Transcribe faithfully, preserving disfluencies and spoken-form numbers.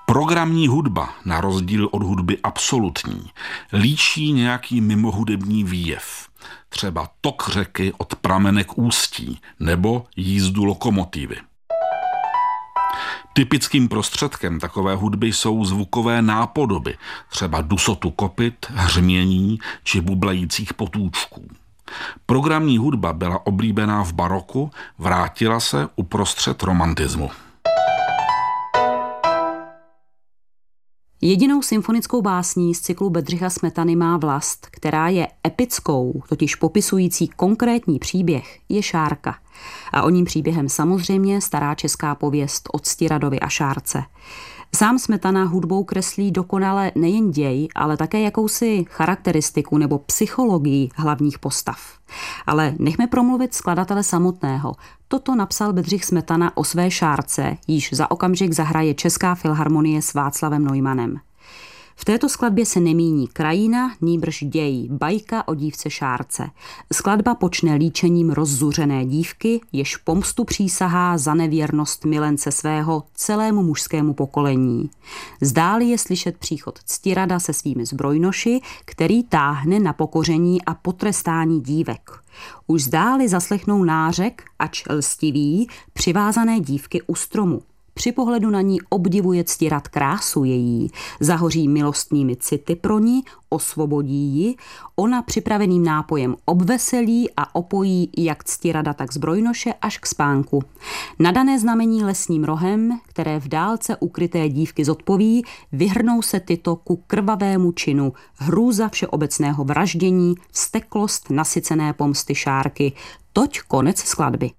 Programní hudba, na rozdíl od hudby absolutní, líčí nějaký mimohudební výjev. Třeba tok řeky od pramenek ústí nebo jízdu lokomotivy. Typickým prostředkem takové hudby jsou zvukové nápodoby, třeba dusotu kopyt, hřmění či bublajících potůčků. Programní hudba byla oblíbená v baroku, vrátila se uprostřed romantismu. Jedinou symfonickou básní z cyklu Bedřicha Smetany Má vlast, která je epickou, totiž popisující konkrétní příběh, je Šárka. A o ním příběhem samozřejmě stará česká pověst o Ctiradovi a Šárce. Sám Smetana hudbou kreslí dokonale nejen děj, ale také jakousi charakteristiku nebo psychologii hlavních postav. Ale nechme promluvit skladatele samotného. Toto napsal Bedřich Smetana o své Šárce, již za okamžik zahraje Česká filharmonie s Václavem Neumannem. V této skladbě se nemíní krajina, nýbrž děj, bajka o dívce Šárce. Skladba počne líčením rozzuřené dívky, jež pomstu přísahá za nevěrnost milence svého celému mužskému pokolení. Zdáli je slyšet příchod Ctirada se svými zbrojnoši, který táhne na pokoření a potrestání dívek. Už zdáli zaslechnou nářek, ač lstivý, přivázané dívky u stromu. Při pohledu na ní obdivuje Ctirad krásu její, zahoří milostnými city pro ní, osvobodí ji, ona připraveným nápojem obveselí a opojí jak Ctirada, tak zbrojnoše až k spánku. Nadané znamení lesním rohem, které v dálce ukryté dívky zodpoví, vyhrnou se tyto ku krvavému činu, hrůza všeobecného vraždění, vzteklost nasycené pomsty Šárky. Toť konec skladby.